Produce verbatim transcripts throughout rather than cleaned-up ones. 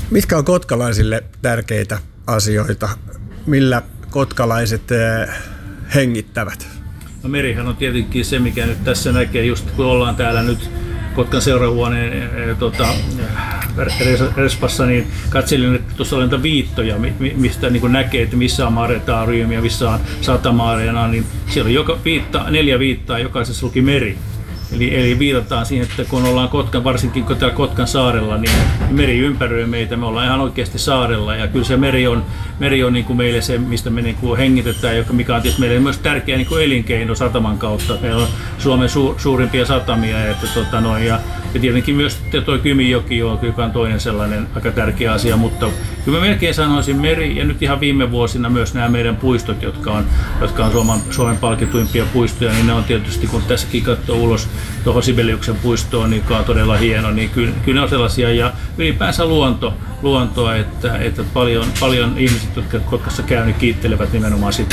Mitkä on kotkalaisille tärkeitä asioita? Millä kotkalaiset hengittävät? No merihän on tietenkin se, mikä nyt tässä näkee, just kun ollaan täällä nyt Kotkan seurahuoneen tota, respassa, niin katselin, että tuossa on niitä viittoja, mistä niin näkee, että missä on maretaariumia, missä on satama-areena, niin siellä on joka viitta, neljä viittaa, jokaisessa luki meri. Eli, eli viitataan siihen, että kun ollaan Kotkan, varsinkin kun täällä Kotkan saarella, niin meri ympäröi meitä, me ollaan ihan oikeasti saarella ja kyllä se meri on, meri on niin kuin meille se, mistä me niin kuin hengitetään, mikä on tietysti meille myös tärkeä niin kuin elinkeino sataman kautta. Meillä on Suomen su, suurimpia satamia että, tota, noin, ja, ja tietenkin myös tuo Kymijoki on, joka on toinen sellainen aika tärkeä asia, mutta kyllä mä melkein sanoisin meri ja nyt ihan viime vuosina myös nämä meidän puistot, jotka on, jotka on Suomen, Suomen palkituimpia puistoja, niin ne on tietysti, kun tässäkin katsoo ulos tuohon Sibeliuksen puistoon, joka on todella hieno, niin kyllä, kyllä ne on sellaisia ja ylipäänsä luonto, luontoa, että, että paljon, paljon ihmiset, jotka Kotkassa käy, niin kiittelevät nimenomaan sitä.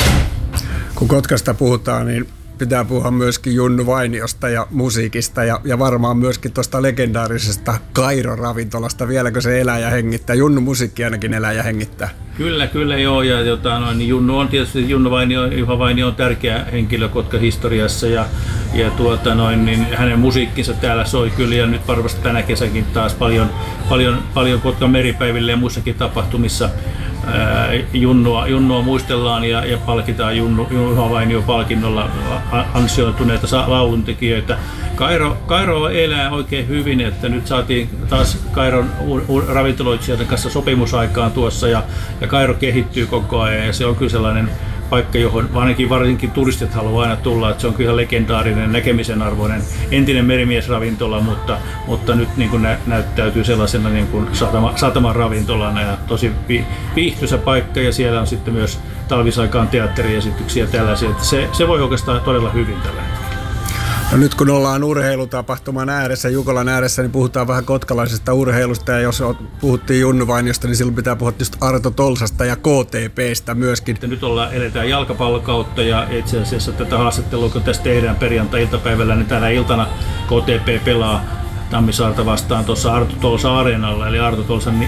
Kun Kotkasta puhutaan, niin pitää puhua myöskin Junnu Vainiosta ja musiikista ja, ja varmaan myöskin tuosta legendaarisesta Kairo-ravintolasta. Vieläkö se elää ja hengittää? Junnu musiikki ainakin elää ja hengittää. Kyllä, kyllä joo. Ja jota, no, niin Junnu on tietysti, Junnu Vainio, Juha Vainio on tärkeä henkilö Kotkan historiassa ja, ja tuota, noin, niin hänen musiikkinsa täällä soi kyllä ja nyt varmasti tänä kesäkin taas paljon, paljon, paljon Kotkan meripäiville ja muissakin tapahtumissa ää, Junnua, Junnua muistellaan ja, ja palkitaan Junnu, Juha Vainio palkinnolla ansioituneita lauluntekijöitä. Kairo, Kairo elää oikein hyvin, että nyt saatiin taas Kairon ravintoloitsijoiden kanssa sopimusaikaan tuossa ja, ja Kairo kehittyy koko ajan ja se on kyllä sellainen paikka, johon ainakin varsinkin turistit haluaa aina tulla, että se on kyllä legendaarinen, näkemisen arvoinen entinen merimiesravintola, mutta, mutta nyt niin kuin nä, näyttäytyy sellaisena niin kuin satama, sataman ravintolana ja tosi viihtyisä paikka ja siellä on sitten myös talvisaikaan teatteriesityksiä ja tällaisia, että se, se voi oikeastaan todella hyvin tällä hetkellä. No nyt kun ollaan urheilutapahtuman ääressä, Jukolan ääressä, niin puhutaan vähän kotkalaisesta urheilusta ja jos puhuttiin Junnu Vainiosta, niin silloin pitää puhua just Arto Tolsasta ja K T P:stä myöskin. Nyt ollaan, eletään jalkapallokautta ja itse asiassa tätä haastattelua, kun tästä tehdään perjantai-iltapäivällä, niin tänä iltana K T P pelaa Tammisaarta vastaan tuossa Arto Tolsa areenalla, eli Arto Tolsan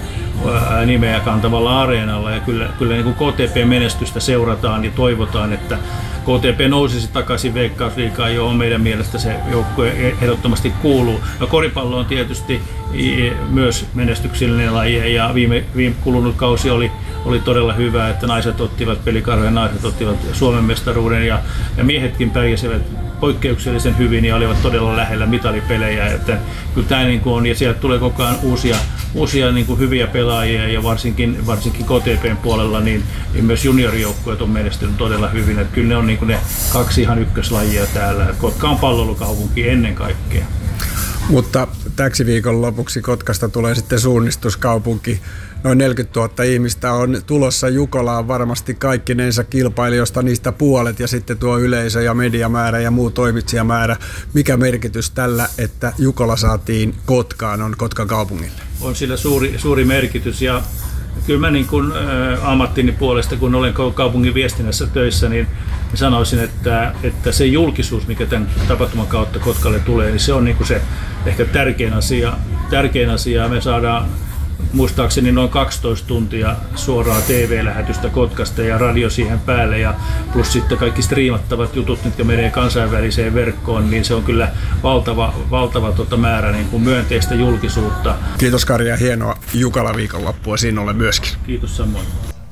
nimeä kantavalla areenalla ja kyllä, kyllä niin kuin K T P-menestystä seurataan ja toivotaan, että K T P nousisi takaisin Veikkausliigaan, johon meidän mielestä se joukkue ehdottomasti kuuluu. No, koripallo on tietysti myös menestyksellinen laji ja viime, viime kulunut kausi oli, oli todella hyvä, että naiset ottivat, Pelikarhojen naiset ottivat Suomen mestaruuden ja, ja miehetkin pärjäsivät poikkeuksellisen hyvin ja olivat todella lähellä mitalipelejä. Että kyllä tämä niin kuin on ja sieltä tulee koko ajan uusia, uusia niin kuin hyviä pelaajia ja varsinkin, varsinkin K T P:n puolella niin, niin myös juniorijoukkueet on menestynyt todella hyvin. Että kyllä ne on niin kuin ne kaksi ihan ykköslajia täällä. Kotka on palvelukaupunki ennen kaikkea. Mutta täksi viikon lopuksi Kotkasta tulee sitten suunnistuskaupunki. Noin neljäkymmentätuhatta ihmistä on tulossa Jukolaan varmasti kaikkinensa kilpailijoista, niistä puolet ja sitten tuo yleisö ja mediamäärä ja muu toimitsijamäärä. Mikä merkitys tällä, että Jukola saatiin Kotkaan on Kotkan kaupungille? On sillä suuri, suuri merkitys ja kyllä mä niin kuin, ä, ammattini puolesta, kun olen kaupungin viestinnässä töissä, niin sanoisin, että, että se julkisuus, mikä tämän tapahtuman kautta Kotkalle tulee, niin se on niin kuin se ehkä tärkein asia. Tärkein asia. Me saadaan muistaakseni noin kaksitoista tuntia suoraa T V-lähetystä Kotkasta ja radio siihen päälle ja plus sitten kaikki striimattavat jutut, mitkä menee kansainväliseen verkkoon, niin se on kyllä valtava, valtava tota määrä niin kuin myönteistä julkisuutta. Kiitos Kari ja hienoa Jukala viikonloppua sinulle myöskin. Kiitos samoin.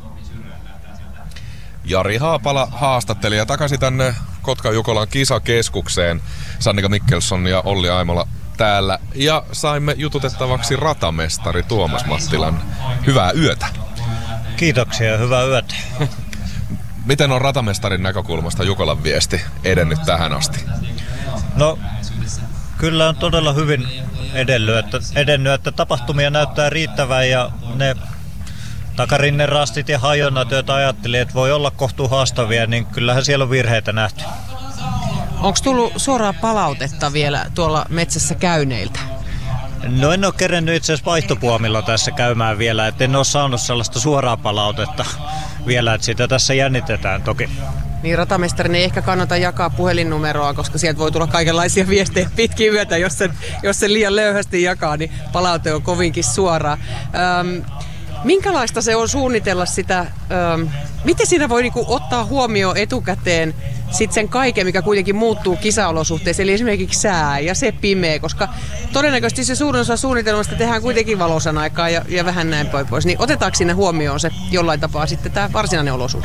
Jari Haapala haastatteli ja takaisin tänne Kotkan Jukolan kisakeskukseen. Sannika Mikkelson ja Olli Aimola täällä ja saimme jututettavaksi ratamestari Tuomas Mattilan. Hyvää yötä. Kiitoksia ja hyvää yötä. Miten on ratamestarin näkökulmasta Jukolan viesti edennyt tähän asti? No kyllä on todella hyvin edennyt, että, edennyt, että tapahtumia näyttää riittävän ja ne takarinnenrastit ja hajonnat, joita ajattelin, että voi olla kohtuu haastavia, niin kyllähän siellä on virheitä nähty. Onko tullut suoraa palautetta vielä tuolla metsässä käyneiltä? No en ole kerennyt itse asiassa vaihtopuomilla tässä käymään vielä, että en ole saanut sellaista suoraa palautetta vielä, että sitä tässä jännitetään toki. Niin ratamenstarin ei ehkä kannata jakaa puhelinnumeroa, koska sieltä voi tulla kaikenlaisia viestejä pitkin yötä, jos se, jos se liian löyhästi jakaa, niin palaute on kovinkin suoraa. Öm, minkälaista se on suunnitella sitä, öm, miten siinä voi niinku ottaa huomioon etukäteen sit sen kaiken, mikä kuitenkin muuttuu kisaolosuhteissa, eli esimerkiksi sää ja se pimeä, koska todennäköisesti se suurin osa suunnitelmasta tehdään kuitenkin valoisan aikaa ja, ja vähän näin pois, niin otetaanko siinä huomioon se jollain tapaa sitten tämä varsinainen olosuhde?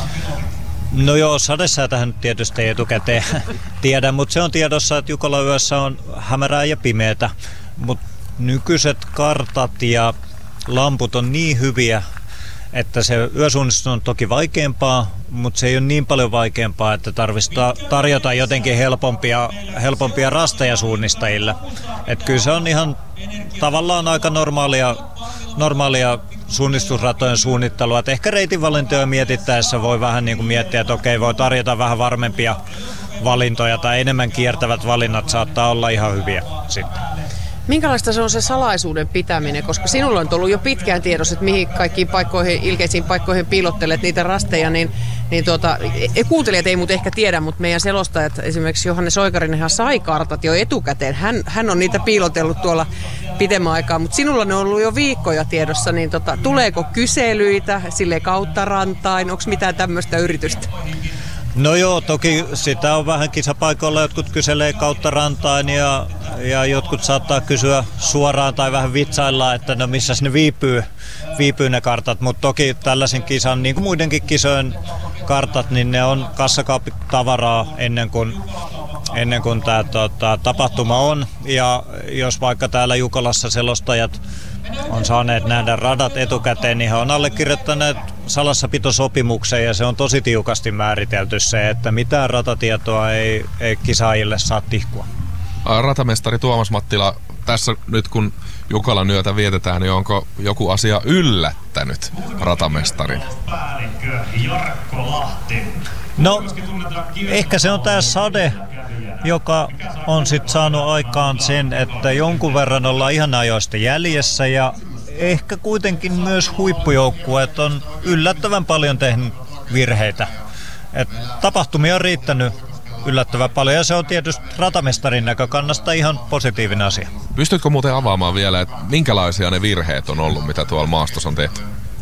No joo, sadesäätähän tietysti ei etukäteen tiedä, mutta se on tiedossa, että Jukolan yössä on hämärää ja pimeätä, mutta nykyiset kartat ja lamput on niin hyviä, että se yösuunnistus on toki vaikeampaa, mutta se ei ole niin paljon vaikeampaa, että tarvitsisi tarjota jotenkin helpompia, helpompia rasteja suunnistajille. Että kyllä se on ihan tavallaan aika normaalia, normaalia suunnistusratojen suunnittelua. Et ehkä reitinvalintoja mietittäessä voi vähän niin kuin miettiä, että okei, voi tarjota vähän varmempia valintoja tai enemmän kiertävät valinnat saattaa olla ihan hyviä sitten. Minkälaista se on se salaisuuden pitäminen, koska sinulla on ollut jo pitkään tiedossa, että mihin kaikkiin paikkoihin, ilkeisiin paikkoihin piilottelet niitä rasteja, niin, niin tuota, kuuntelijat ei muuten ehkä tiedä, mutta meidän selostajat, esimerkiksi Johannes Oikarinenhan sai kartat jo etukäteen. Hän, hän on niitä piilotellut tuolla pitemmän aikaa, mutta sinulla ne on ollut jo viikkoja tiedossa, niin tota, tuleeko kyselyitä sille kautta rantain, onko mitään tämmöistä yritystä? No joo, toki sitä on vähän kisapaikoilla, jotkut kyselee kautta rantain ja, ja jotkut saattaa kysyä suoraan tai vähän vitsailla, että no missäs ne viipyy, viipyy ne kartat, mutta toki tällaisen kisan, niin kuin muidenkin kisojen kartat, niin ne on kassakaappitavaraa ennen kuin, ennen kuin tämä tota, tapahtuma on. Ja jos vaikka täällä Jukolassa selostajat on saaneet nähdä radat etukäteen, niin he on allekirjoittaneet salassapitosopimuksen ja se on tosi tiukasti määritelty se, että mitään ratatietoa ei, ei kisaajille saa tihkua. Ratamestari Tuomas Mattila, tässä nyt kun Jukolan yötä vietetään, niin onko joku asia yllättänyt ratamestarin? No, ehkä se on tämä sade, joka on sitten saanut aikaan sen, että jonkun verran ollaan ihan ajoista jäljessä ja ehkä kuitenkin myös huippujoukkueet on yllättävän paljon tehnyt virheitä. Et tapahtumia on riittänyt yllättävän paljon ja se on tietysti ratamestarin näkökannasta ihan positiivinen asia. Pystytkö muuten avaamaan vielä, että minkälaisia ne virheet on ollut, mitä tuolla maastossa on tehty?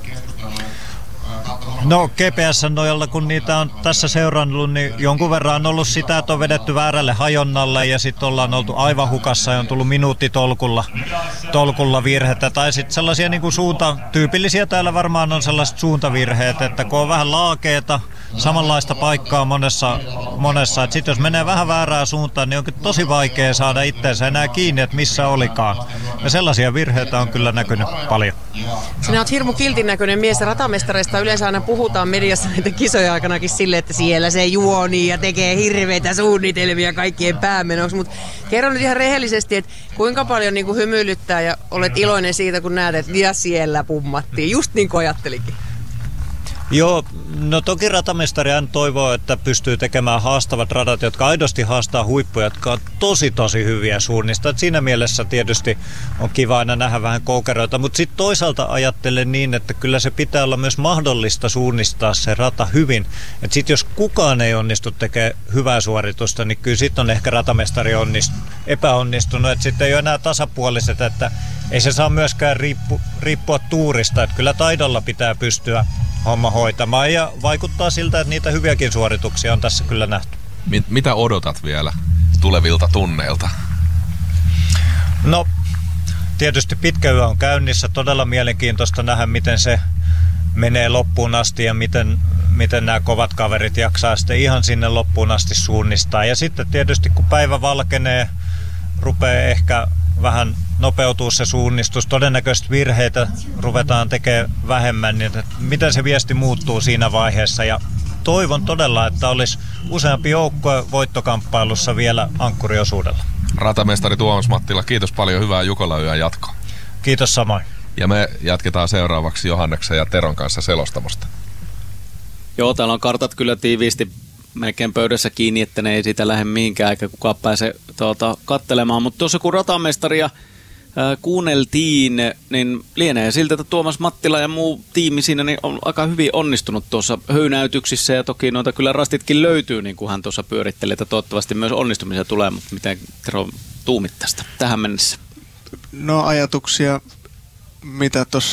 No G P S:n nojalla, kun niitä on tässä seurannut, niin jonkun verran on ollut sitä, että on vedetty väärälle hajonnalle ja sitten ollaan oltu aivan hukassa ja on tullut minuuttitolkulla tolkulla virhettä. Tai sitten sellaisia niin kuin suunta, tyypillisiä täällä varmaan on sellaiset suuntavirheet, että kun on vähän laakeeta, samanlaista paikkaa monessa, monessa. Sitten jos menee vähän väärään suuntaan, niin onkin tosi vaikea saada itseensä enää kiinni, että missä olikaan. Ja sellaisia virheitä on kyllä näkynyt paljon. Sinä olet hirmu kiltin näköinen mies ja ratamestareista yleensä aina puhutaan mediassa näitä kisoja aikanakin silleen, että siellä se juoni ja tekee hirveitä suunnitelmia kaikkien päämenoksi. Mutta kerro nyt ihan rehellisesti, että kuinka paljon niin kuin hymyilyttää ja olet iloinen siitä, kun näet, että ja siellä pummattiin. Just niin kuin ajattelikin. Joo, no toki ratamestari hän toivoo, että pystyy tekemään haastavat radat, jotka aidosti haastaa huippuja, jotka on tosi tosi hyviä suunnistaa. Siinä mielessä tietysti on kiva aina nähdä vähän koukeroita, mutta sitten toisaalta ajattelen niin, että kyllä se pitää olla myös mahdollista suunnistaa se rata hyvin. Että sitten jos kukaan ei onnistu tekemään hyvää suoritusta, niin kyllä sitten on ehkä ratamestari onnist- epäonnistunut, että sitten ei ole enää tasapuoliset, että ei se saa myöskään riippu- riippua tuurista, että kyllä taidolla pitää pystyä homma hoitamaan ja vaikuttaa siltä, että niitä hyviäkin suorituksia on tässä kyllä nähty. Mit, mitä odotat vielä tulevilta tunneilta? No, tietysti pitkä yö on käynnissä. Todella mielenkiintoista nähdä, miten se menee loppuun asti ja miten, miten nämä kovat kaverit jaksaa sitten ihan sinne loppuun asti suunnistaa. Ja sitten tietysti kun päivä valkenee, rupeaa ehkä vähän nopeutuu se suunnistus. Todennäköisesti virheitä ruvetaan tekemään vähemmän, niin että miten se viesti muuttuu siinä vaiheessa. Ja toivon todella, että olisi useampi joukkue voittokamppailussa vielä ankkuriosuudella. Ratamestari Tuomas Mattila, kiitos paljon, hyvää Jukolan yön jatkoa. Kiitos samoin. Ja me jatketaan seuraavaksi Johanneksen ja Teron kanssa selostamosta. Joo, täällä on kartat kyllä tiiviisti melkein pöydässä kiinni, että ne ei siitä lähde mihinkään eikä kukaan pääse tuota, kattelemaan. Mutta tuossa kun ratamestari ja kuunneltiin, niin lienee siltä, että Tuomas Mattila ja muu tiimi siinä niin on aika hyvin onnistunut tuossa höynäytyksissä ja toki noita kyllä rastitkin löytyy, niin kuin hän tuossa pyöritteli, että toivottavasti myös onnistumisia tulee, mutta miten Tero tuumit tästä tähän mennessä? No ajatuksia, mitä tuossa